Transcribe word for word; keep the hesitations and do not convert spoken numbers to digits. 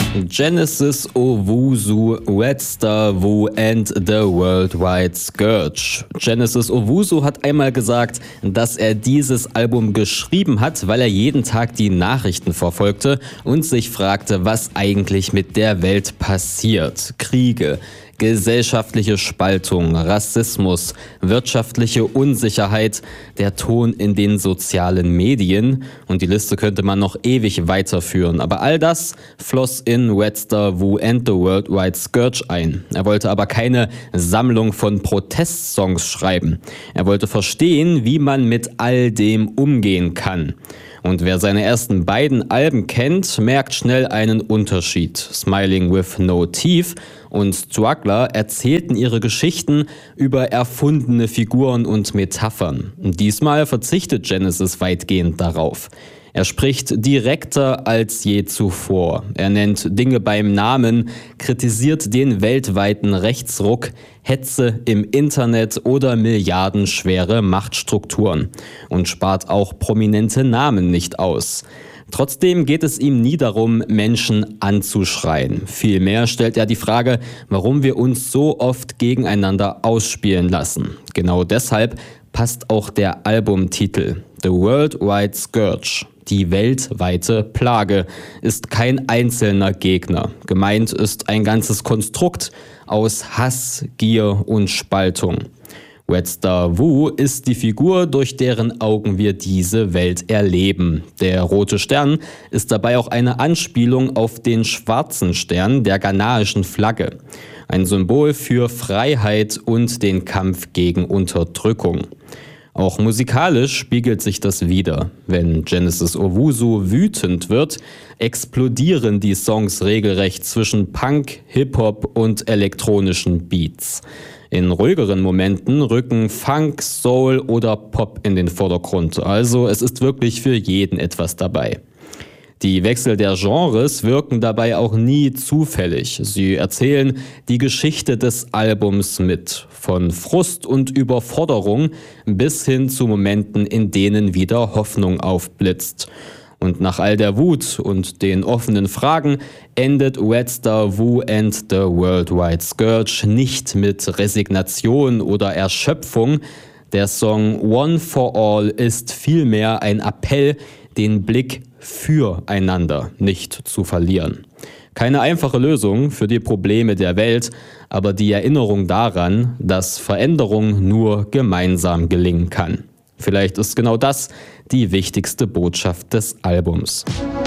Genesis Owusu, Red Star Wu and the Worldwide Scourge. Genesis Owusu hat einmal gesagt, dass er dieses Album geschrieben hat, weil er jeden Tag die Nachrichten verfolgte und sich fragte, was eigentlich mit der Welt passiert. Kriege, gesellschaftliche Spaltung, Rassismus, wirtschaftliche Unsicherheit, der Ton in den sozialen Medien und die Liste könnte man noch ewig weiterführen. Aber all das floss in Red Star Wu and the Worldwide Scourge ein. Er wollte aber keine Sammlung von Protestsongs schreiben. Er wollte verstehen, wie man mit all dem umgehen kann. Und wer seine ersten beiden Alben kennt, merkt schnell einen Unterschied. Smiling with No Teeth und Struggler erzählten ihre Geschichten über erfundene Figuren und Metaphern. Diesmal verzichtet Genesis weitgehend darauf. Er spricht direkter als je zuvor. Er nennt Dinge beim Namen, kritisiert den weltweiten Rechtsruck, Hetze im Internet oder milliardenschwere Machtstrukturen und spart auch prominente Namen nicht aus. Trotzdem geht es ihm nie darum, Menschen anzuschreien. Vielmehr stellt er die Frage, warum wir uns so oft gegeneinander ausspielen lassen. Genau deshalb passt auch der Albumtitel The Worldwide Scourge. Die weltweite Plage ist kein einzelner Gegner. Gemeint ist ein ganzes Konstrukt aus Hass, Gier und Spaltung. Red Star Wu ist die Figur, durch deren Augen wir diese Welt erleben. Der rote Stern ist dabei auch eine Anspielung auf den schwarzen Stern der ghanaischen Flagge. Ein Symbol für Freiheit und den Kampf gegen Unterdrückung. Auch musikalisch spiegelt sich das wider. Wenn Genesis Owusu wütend wird, explodieren die Songs regelrecht zwischen Punk, Hip-Hop und elektronischen Beats. In ruhigeren Momenten rücken Funk, Soul oder Pop in den Vordergrund. Also es ist wirklich für jeden etwas dabei. Die Wechsel der Genres wirken dabei auch nie zufällig. Sie erzählen die Geschichte des Albums mit. Von Frust und Überforderung bis hin zu Momenten, in denen wieder Hoffnung aufblitzt. Und nach all der Wut und den offenen Fragen endet Red Star Wu and the Worldwide Scourge nicht mit Resignation oder Erschöpfung. Der Song One for All ist vielmehr ein Appell, den Blick füreinander nicht zu verlieren. Keine einfache Lösung für die Probleme der Welt, aber die Erinnerung daran, dass Veränderung nur gemeinsam gelingen kann. Vielleicht ist genau das die wichtigste Botschaft des Albums.